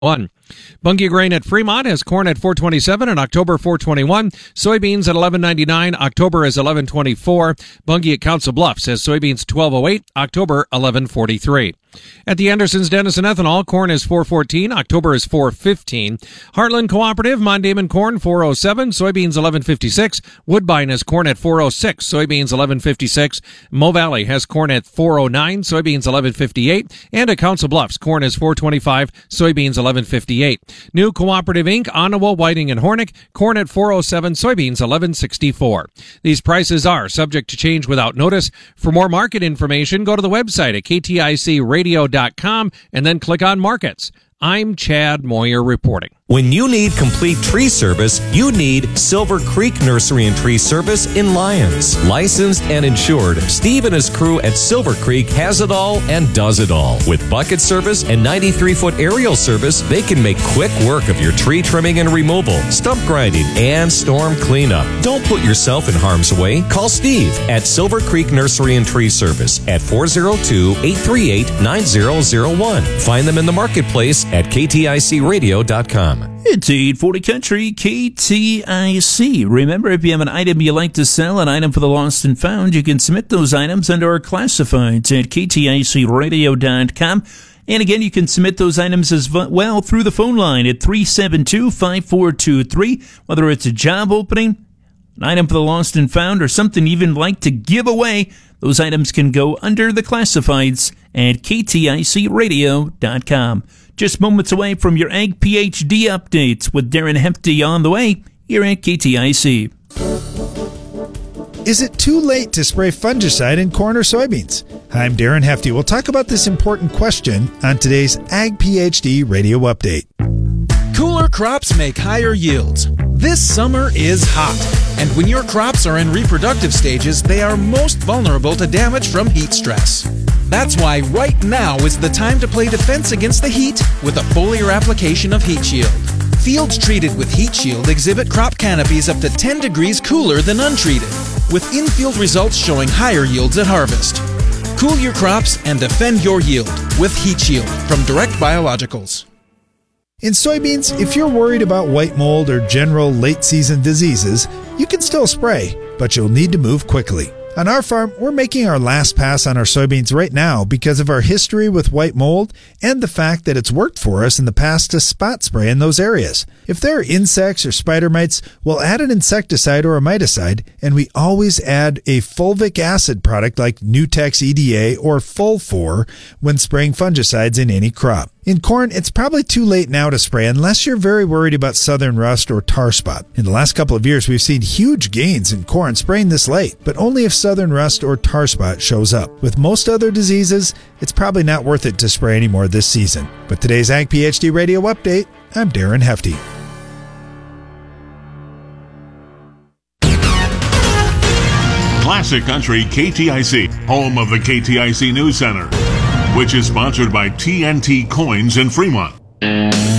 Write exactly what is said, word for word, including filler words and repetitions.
One. Bunge Grain at Fremont has corn at four twenty-seven and October four twenty-one. Soybeans at eleven ninety-nine. October is eleven twenty-four. Bunge at Council Bluffs has soybeans twelve oh eight. October eleven forty-three. At the Andersons Denison Ethanol, corn is four fourteen. October is four fifteen. Heartland Cooperative, Mondayman corn four oh seven. Soybeans eleven fifty-six. Woodbine has corn at four oh six. Soybeans eleven fifty-six. Mo Valley has corn at four oh nine. Soybeans eleven fifty-eight. And at Council Bluffs, corn is four twenty-five. Soybeans eleven fifty-eight. New Cooperative Incorporated, Onawa, Whiting, and Hornick, corn at four oh seven, soybeans eleven sixty-four. These prices are subject to change without notice. For more market information, go to the website at k t i c radio dot com and then click on Markets. I'm Chad Moyer reporting. When you need complete tree service, you need Silver Creek Nursery and Tree Service in Lyons. Licensed and insured, Steve and his crew at Silver Creek has it all and does it all. With bucket service and ninety-three foot aerial service, they can make quick work of your tree trimming and removal, stump grinding, and storm cleanup. Don't put yourself in harm's way. Call Steve at Silver Creek Nursery and Tree Service at four oh two, eight three eight, nine oh oh one. Find them in the marketplace at k t i c radio dot com. It's eight forty Country, K T I C. Remember, if you have an item you like to sell, an item for the lost and found, you can submit those items under our classifieds at k t i c radio dot com. And again, you can submit those items as well through the phone line at three seven two, five four two three. Whether it's a job opening, an item for the lost and found, or something you even like to give away, those items can go under the classifieds at k t i c radio dot com. Just moments away from your Ag PhD updates with Darren Hefty on the way here at K T I C. Is it too late to spray fungicide in corn or soybeans? Hi, I'm Darren Hefty. We'll talk about this important question on today's Ag PhD Radio Update. Cooler crops make higher yields. This summer is hot, and when your crops are in reproductive stages, they are most vulnerable to damage from heat stress. That's why right now is the time to play defense against the heat with a foliar application of Heat Shield. Fields treated with Heat Shield exhibit crop canopies up to ten degrees cooler than untreated, with in-field results showing higher yields at harvest. Cool your crops and defend your yield with Heat Shield from Direct Biologicals. In soybeans, if you're worried about white mold or general late-season diseases, you can still spray, but you'll need to move quickly. On our farm, we're making our last pass on our soybeans right now because of our history with white mold and the fact that it's worked for us in the past to spot spray in those areas. If there are insects or spider mites, we'll add an insecticide or a miticide, and we always add a fulvic acid product like Nutex E D A or Fulfor when spraying fungicides in any crop. In corn, it's probably too late now to spray unless you're very worried about southern rust or tar spot. In the last couple of years, we've seen huge gains in corn spraying this late, but only if southern rust or tar spot shows up. With most other diseases, it's probably not worth it to spray anymore this season. But today's Ag PhD Radio Update, I'm Darren Hefty. Classic Country K T I C, home of the K T I C News Center, which is sponsored by T N T Coins in Fremont.